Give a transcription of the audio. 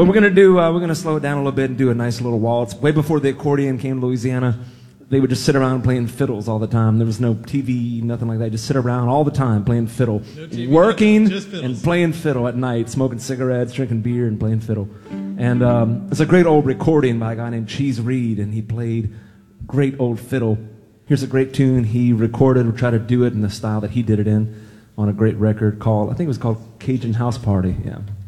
But we're gonna slow it down a little bit and do a nice little waltz. Way before the accordion came to Louisiana, they would just sit around playing fiddles all the time. There was no TV, nothing like that. Just sit around all the time playing fiddle, No TV, working just fiddles. and playing fiddle at night, smoking cigarettes, drinking beer, and playing fiddle. And it's a great old recording by a guy named Cheese Reed, and he played great old fiddle. Here's a great tune he recorded, or tried to do it in the style that he did it in, on a great record called, I think it was called Cajun House Party. Yeah.